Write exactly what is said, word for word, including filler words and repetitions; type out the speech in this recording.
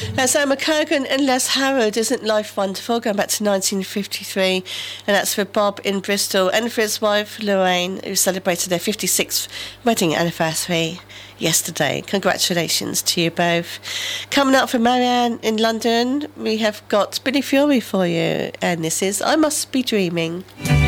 That's Emma Kogan and Les Howard. Isn't life wonderful? Going back to nineteen fifty-three, and that's for Bob in Bristol and for his wife Lorraine, who celebrated their fifty-sixth wedding anniversary yesterday. Congratulations to you both. Coming up from Marianne in London, we have got Billy Fury for you, and this is I Must Be Dreaming.